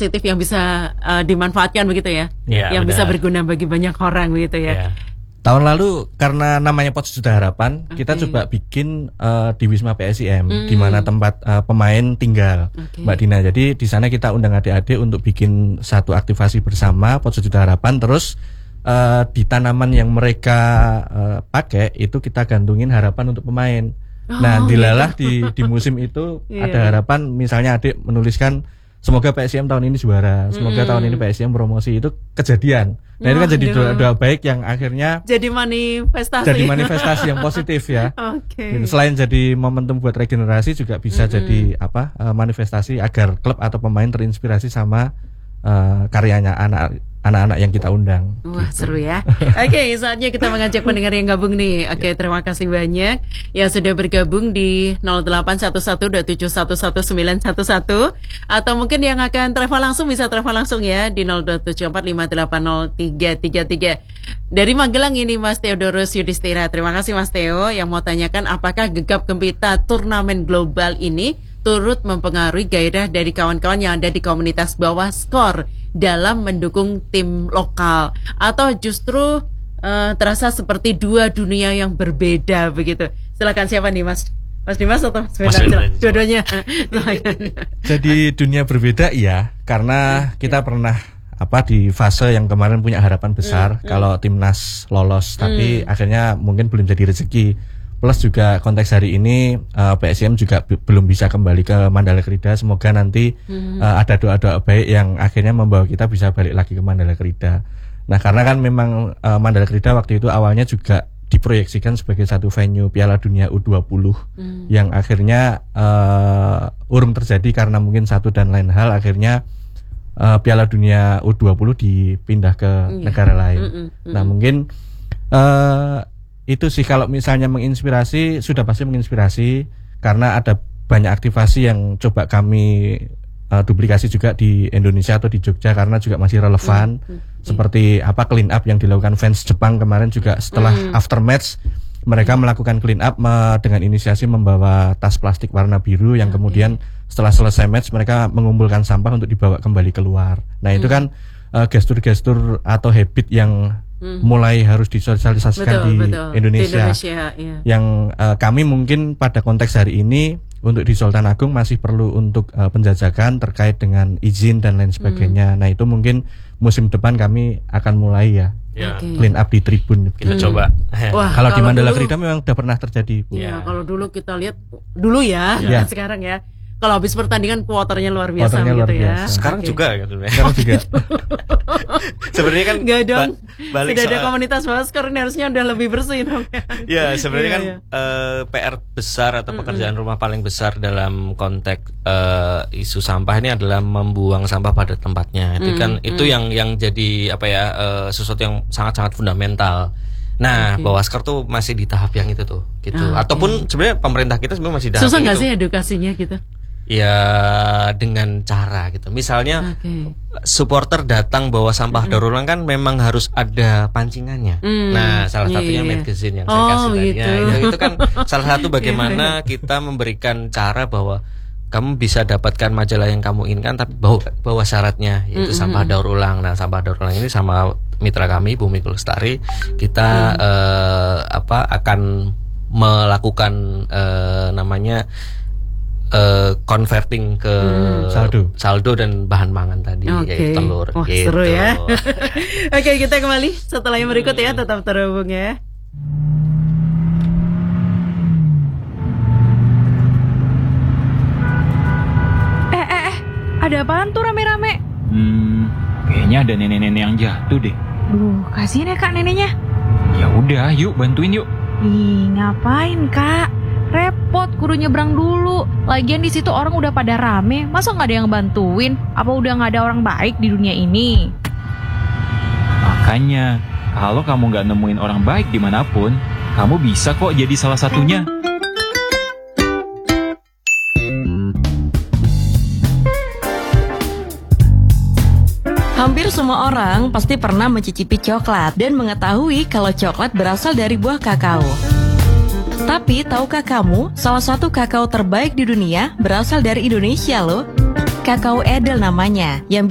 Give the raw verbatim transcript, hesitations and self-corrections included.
positif yang bisa uh, dimanfaatkan begitu ya, ya yang benar. bisa berguna bagi banyak orang begitu ya. Ya. Tahun lalu karena namanya Pot Sejuta Harapan, Okay. kita coba bikin uh, di Wisma P S I M, Hmm. di mana tempat uh, pemain tinggal, Okay. Mbak Dina. Jadi di sana kita undang adik-adik untuk bikin satu aktivasi bersama Pot Sejuta Harapan. Terus uh, di tanaman yang mereka uh, pakai itu kita gantungin harapan untuk pemain. Oh, Nah, dilalah gitu. di di musim itu Iya. ada harapan, misalnya adik menuliskan semoga P S I M tahun ini juara, semoga Mm-mm. tahun ini P S I M promosi, itu kejadian. Nah, itu kan jadi Waduh. doa-doa baik yang akhirnya Jadi manifestasi. jadi manifestasi yang positif ya. Oke. Gitu. Selain jadi momentum buat regenerasi, juga bisa Mm-mm. jadi apa uh, manifestasi agar klub atau pemain terinspirasi sama uh, karyanya anak anak-anak yang kita undang. Wah, seru ya. Oke, saatnya kita mengajak pendengar yang gabung nih. Oke, terima kasih banyak yang sudah bergabung di nol delapan satu satu dua tujuh satu satu sembilan satu satu, atau mungkin yang akan telepon langsung bisa telepon langsung ya di nol dua tujuh empat lima delapan nol tiga tiga tiga. Dari Magelang ini Mas Theodorus Yudhistira. Terima kasih Mas Theo yang mau tanyakan apakah gegap gempita turnamen global ini turut mempengaruhi gairah dari kawan-kawan yang ada di komunitas bawah skor dalam mendukung tim lokal, atau justru uh, terasa seperti dua dunia yang berbeda begitu. Silakan siapa nih Mas? Mas Dimas atau Mas Mas Firdan? Firdan. Dua-duanya. Jadi dunia berbeda iya, karena kita pernah apa di fase yang kemarin punya harapan besar Mm, mm. kalau timnas lolos, tapi Mm. akhirnya mungkin belum jadi rezeki. Plus juga konteks hari ini uh, P S I M juga b- belum bisa kembali ke Mandala Krida. Semoga nanti Hmm. uh, ada doa-doa baik yang akhirnya membawa kita bisa balik lagi ke Mandala Krida. Nah, karena kan memang uh, Mandala Krida waktu itu awalnya juga diproyeksikan sebagai satu venue Piala Dunia U dua puluh Hmm. yang akhirnya uh, urung terjadi karena mungkin satu dan lain hal, akhirnya uh, Piala Dunia U dua puluh dipindah ke Iya. negara lain. Mm-mm, mm-mm. Nah, mungkin uh, itu sih kalau misalnya menginspirasi, sudah pasti menginspirasi karena ada banyak aktivasi yang coba kami uh, duplikasi juga di Indonesia atau di Jogja karena juga masih relevan. Mm, mm, Seperti apa clean up yang dilakukan fans Jepang kemarin juga setelah Mm. after match mereka melakukan clean up me- dengan inisiasi membawa tas plastik warna biru yang Oke. kemudian setelah selesai match mereka mengumpulkan sampah untuk dibawa kembali keluar. Nah, itu Mm. kan uh, gestur-gestur atau habit yang Mm. mulai harus disosialisasikan Betul, di betul. Indonesia. Di Indonesia, iya. Yang uh, kami mungkin pada konteks hari ini untuk di Sultan Agung masih perlu untuk uh, penjajakan terkait dengan izin dan lain sebagainya. Nah, itu mungkin musim depan kami akan mulai ya Ya. Oke. clean up di tribun. Kita Hmm. coba. Wah, Kalau di Mandala dulu- Krida memang udah pernah terjadi, Bu. Iya, Ya. kalau dulu kita lihat dulu ya, Ya. sekarang ya. Kalau habis pertandingan kuoternya luar biasa Kuoternya luar gitu ya. biasa. Sekarang Oke. juga kan sebenarnya. Sekarang juga. Sebenarnya kan Enggak dong. ba- balik Sudah ada soal- komunitas basker ini harusnya udah lebih bersih dong. Ya sebenarnya Iya, kan iya. eh, P R besar atau Mm-mm. pekerjaan rumah paling besar dalam konteks eh, isu sampah ini adalah membuang sampah pada tempatnya. Itu kan Mm, itu mm. yang yang jadi apa ya eh, sesuatu yang sangat-sangat fundamental. Nah, Oke. Bawasker tuh masih di tahap yang itu tuh, gitu. Ah, oke. Ataupun sebenarnya pemerintah kita sebenarnya masih di tahap Susah yang nggak itu. sih edukasinya gitu? Ya dengan cara gitu. Misalnya Oke. supporter datang bawa sampah daur ulang kan memang harus ada pancingannya. Hmm, Nah, salah iya, satunya iya. magazine yang Oh, saya kasih tadi. gitu. Nah, ya, itu kan salah satu Iya, bagaimana kita memberikan cara bahwa kamu bisa dapatkan majalah yang kamu inginkan tapi bawa, bawa syaratnya yaitu Mm, sampah mm, daur ulang. Nah, sampah daur ulang ini sama mitra kami Bumi Lestari kita Mm. eh, apa akan melakukan eh, namanya eh, converting ke Hmm. Saldo. saldo dan bahan pangan tadi Oke. yaitu telur. Wah, gitu. seru ya. Oke, kita kembali setelah yang berikut ya, tetap terhubung ya. Eh, eh, eh, ada apaan tuh rame-rame? Hmm, kayaknya ada nenek-nenek yang jatuh deh. Duh, kasihan ya kak neneknya. Ya udah, yuk bantuin yuk. Ih, ngapain kak? Repot, kudu nyebrang dulu. Lagian di situ orang udah pada rame, masa nggak ada yang bantuin? Apa udah nggak ada orang baik di dunia ini? Makanya, kalau kamu nggak nemuin orang baik dimanapun, kamu bisa kok jadi salah satunya. Hampir semua orang pasti pernah mencicipi coklat dan mengetahui kalau coklat berasal dari buah kakao. Tapi tahukah kamu, salah satu kakao terbaik di dunia berasal dari Indonesia loh? Kakao Edel namanya, yang